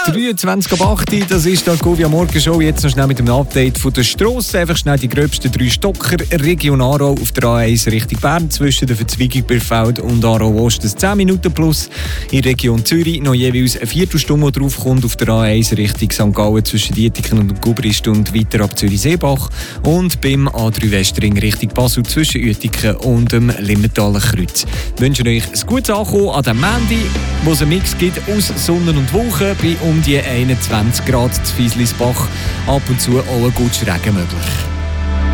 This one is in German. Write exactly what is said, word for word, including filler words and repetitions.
dreiundzwanzig ab acht, das ist die Govia Morgenshow. Jetzt noch schnell mit dem Update von der Strasse. Einfach schnell die gröbsten drei Stocker. Region Aarau auf der A eins Richtung Bern zwischen der Verzweigung Bierfeld und Aarau Ost zehn Minuten plus. In der Region Zürich noch jeweils eine Viertelstunde, die draufkommt auf der A eins Richtung Sankt Gallen zwischen Dietiken und Gubrist und weiter ab Zürich-Seebach. Und beim A drei Westring Richtung Basel zwischen Uetiken und dem Limmentaler Kreuz. Wir wünschen euch ein gutes Ankommen an dem Montag, wo es einen Mix gibt aus Sonne und Wolken bei um die einundzwanzig Grad zu Fieslisbach. Ab und zu auch ein guter Regen möglich.